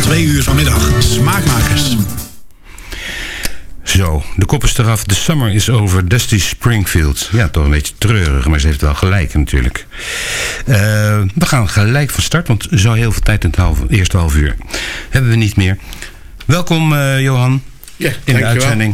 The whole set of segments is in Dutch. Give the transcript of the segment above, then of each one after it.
2 uur vanmiddag. Smaakmakers. Zo, de kop is eraf. The summer is over. Dusty Springfield. Ja, toch een beetje treurig, maar ze heeft wel gelijk natuurlijk. We gaan gelijk van start, want zo heel veel tijd in het eerste half uur hebben we niet meer. Welkom Johan, ja, in de uitzending.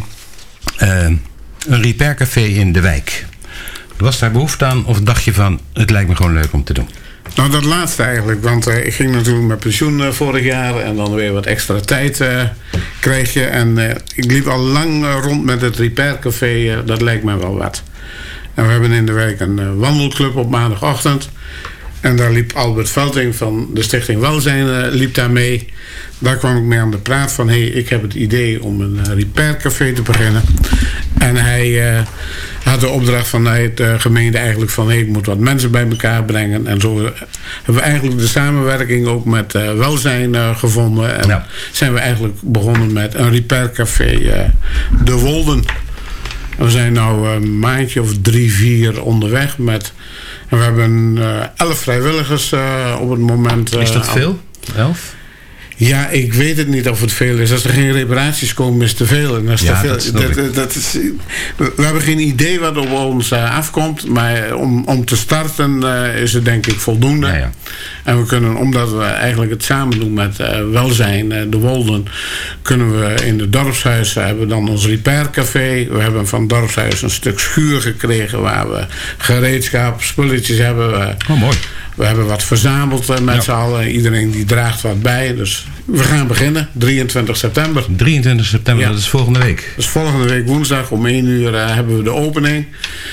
Een repaircafé in de wijk. Was daar behoefte aan of dacht je van, het lijkt me gewoon leuk om te doen? Nou, dat laatste eigenlijk. Want ik ging natuurlijk met pensioen vorig jaar. En dan weer wat extra tijd kreeg je. En ik liep al lang rond met het repaircafé. Dat lijkt me wel wat. En we hebben in de wijk een wandelclub op maandagochtend. En daar liep Albert Velting van de Stichting Welzijn liep daar mee. Daar kwam ik mee aan de praat van... ik heb het idee om een repaircafé te beginnen. En hij had de opdracht van de gemeente eigenlijk van... ik moet wat mensen bij elkaar brengen. En zo hebben we eigenlijk de samenwerking ook met Welzijn gevonden. En zijn we eigenlijk begonnen met een repaircafé De Wolden. We zijn nu een maandje of 3-4 onderweg met... En we hebben 11 vrijwilligers op het moment. Is dat veel? 11? Ja, ik weet het niet of het veel is. Als er geen reparaties komen, is het te veel. En als ja, te veel, dat is, we hebben geen idee wat op ons afkomt. Maar om te starten is het denk ik voldoende. Ja. En we kunnen, omdat we eigenlijk het samen doen met Welzijn, De Wolden... kunnen we in het dorpshuis hebben dan ons repaircafé. We hebben van het dorpshuis een stuk schuur gekregen... waar we gereedschap, spulletjes hebben. Mooi. We hebben wat verzameld met z'n allen. Iedereen die draagt wat bij. Dus we gaan beginnen. 23 september. 23 september, dat is volgende week. Dus volgende week woensdag om 1 uur hebben we de opening.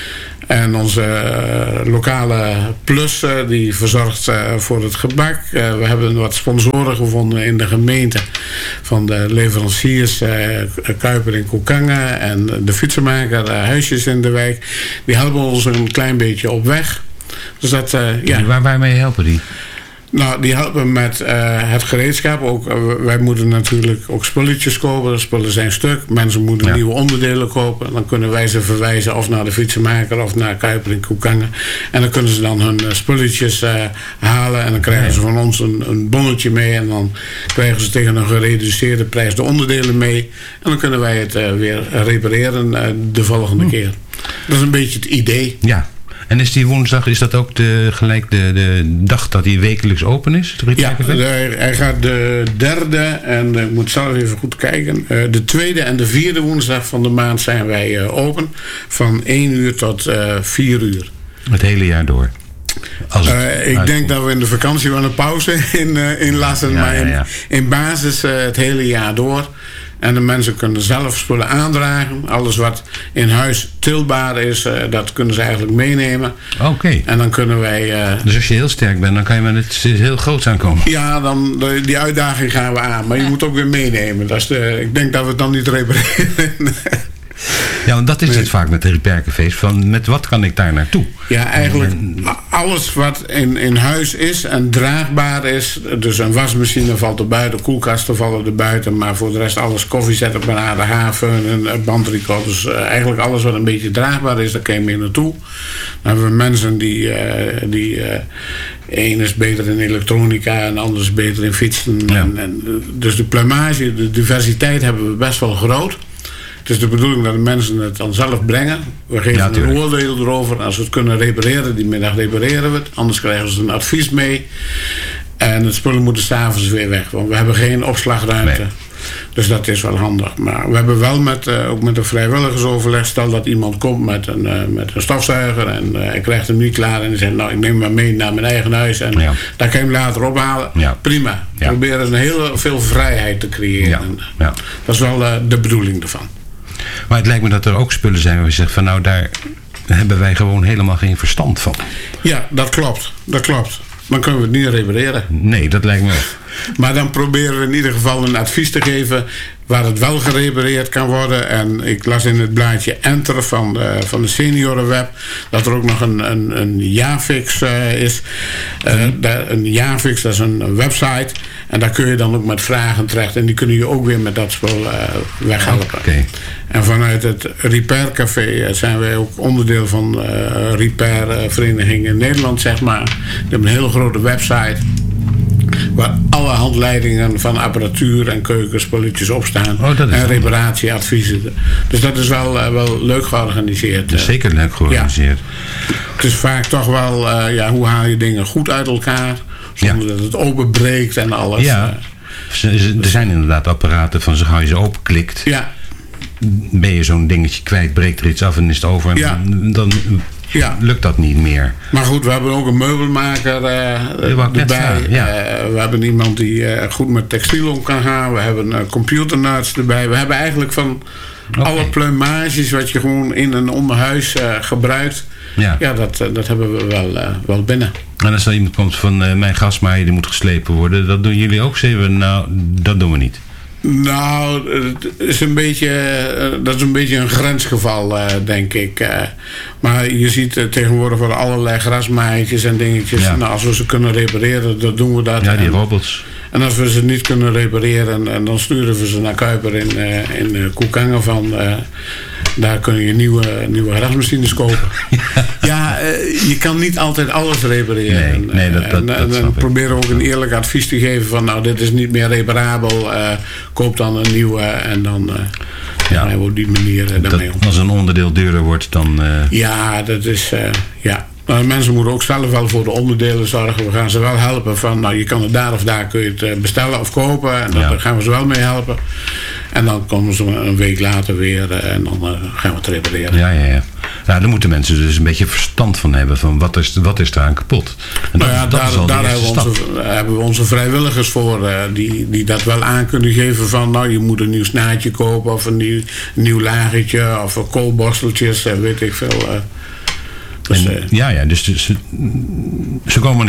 En onze lokale plus die verzorgt voor het gebak. We hebben wat sponsoren gevonden in de gemeente. Van de leveranciers Kuiper in Koekangen. En de fietsenmaker Huisjes in de wijk. Die helpen ons een klein beetje op weg. Dus dat, Waarmee helpen die? Nou, die helpen met het gereedschap. Ook, wij moeten natuurlijk ook spulletjes kopen. De spullen zijn stuk. Mensen moeten nieuwe onderdelen kopen. Dan kunnen wij ze verwijzen of naar de fietsenmaker of naar Kuiper in Koekangen. En dan kunnen ze dan hun spulletjes halen. En dan krijgen ze van ons een bonnetje mee. En dan krijgen ze tegen een gereduceerde prijs de onderdelen mee. En dan kunnen wij het weer repareren de volgende keer. Dat is een beetje het idee. Ja. En is die woensdag, is dat ook gelijk de dag dat hij wekelijks open is? Ja, hij gaat de 3e en ik moet zelf even goed kijken. De 2e en de 4e woensdag van de maand zijn wij open. Van 1 uur tot 4 uur. Het hele jaar door? Ik denk dat we in de vakantie wel een pauze inlassen. Maar in basis het hele jaar door. En de mensen kunnen zelf spullen aandragen. Alles wat in huis tilbaar is, dat kunnen ze eigenlijk meenemen. Oké. En dan kunnen wij... Dus als je heel sterk bent, dan kan je met het heel groot aankomen. Ja, dan die uitdaging gaan we aan. Maar je moet ook weer meenemen. Ik denk dat we het dan niet repareren. Ja, want dat is het vaak met de repaircafés. Van met wat kan ik daar naartoe? Ja, eigenlijk alles wat in huis is en draagbaar is. Dus een wasmachine valt er buiten, koelkasten vallen er buiten. Maar voor de rest alles, koffiezetapparaten, haven, een bandrecord. Dus eigenlijk alles wat een beetje draagbaar is, daar kan je mee naartoe. Dan hebben we mensen die één is beter in elektronica en ander is beter in fietsen. Ja. Dus de pluimage, de diversiteit hebben we best wel groot. Het is de bedoeling dat de mensen het dan zelf brengen. We geven een oordeel erover. Als we het kunnen repareren, die middag repareren we het. Anders krijgen ze een advies mee. En het spullen moeten 's avonds weer weg. Want we hebben geen opslagruimte. Nee. Dus dat is wel handig. Maar we hebben wel ook met de vrijwilligersoverleg... stel dat iemand komt met een stofzuiger... en hij krijgt hem niet klaar... en hij zegt, nou, ik neem hem mee naar mijn eigen huis... en daar kan je hem later ophalen. Ja. Prima. We proberen heel veel vrijheid te creëren. Ja. Dat is wel de bedoeling ervan. Maar het lijkt me dat er ook spullen zijn waar je zegt van nou, daar hebben wij gewoon helemaal geen verstand van. Ja, dat klopt. Dan kunnen we het niet repareren. Nee, dat lijkt me. Maar dan proberen we in ieder geval een advies te geven waar het wel gerepareerd kan worden. En ik las in het blaadje Enter van de seniorenweb dat er ook nog een jaarfix is. Een jaarfix, dat is een website. En daar kun je dan ook met vragen terecht. En die kunnen je ook weer met dat spul weghelpen. Okay. En vanuit het repaircafé zijn wij ook onderdeel van repairvereniging in Nederland, zeg maar. Die hebben een hele grote website waar alle handleidingen van apparatuur en keukenspulletjes opstaan. En reparatieadviezen. Dus dat is wel leuk georganiseerd. Dat is zeker leuk georganiseerd. Ja. Het is vaak toch wel, hoe haal je dingen goed uit elkaar, zonder dat het openbreekt en alles. Ja. Er zijn inderdaad apparaten van zo gauw je ze openklikt. Ja. Ben je zo'n dingetje kwijt, breekt er iets af en is het over. En dan lukt dat niet meer. Maar goed, we hebben ook een meubelmaker erbij. We hebben iemand die goed met textiel om kan gaan. We hebben computernerds erbij. We hebben eigenlijk van alle pluimages wat je gewoon in en om huis gebruikt. Ja, dat hebben we wel binnen. En als er iemand komt van mijn gasmaaier die moet geslepen worden, dat doen jullie ook? Nou, dat doen we niet. Nou, dat is een beetje een grensgeval, denk ik. Maar je ziet tegenwoordig wel allerlei grasmaaitjes en dingetjes. Ja. Nou, als we ze kunnen repareren, dan doen we dat. Ja, die robots. En als we ze niet kunnen repareren, dan sturen we ze naar Kuiper in Koekangen van... daar kun je nieuwe grasmachines kopen. Je kan niet altijd alles repareren. Nee, dat proberen we ook een eerlijk advies te geven van... nou, dit is niet meer reparabel. Koop dan een nieuwe en dan gaan we op die manier daarmee om. Als een onderdeel duurder wordt, dan... Ja, dat is... mensen moeten ook zelf wel voor de onderdelen zorgen. We gaan ze wel helpen van... nou, je kan het daar of daar kun je het bestellen of kopen. En daar gaan we ze wel mee helpen. En dan komen ze een week later weer en dan gaan we het repareren. Ja. Nou, daar moeten mensen dus een beetje verstand van hebben. Van wat is daar aan kapot? En daar hebben we onze vrijwilligers voor. Die dat wel aan kunnen geven van... nou, je moet een nieuw snaadje kopen. Of een nieuw lagertje. Of koolborsteltjes. Weet ik veel. Dus ze komen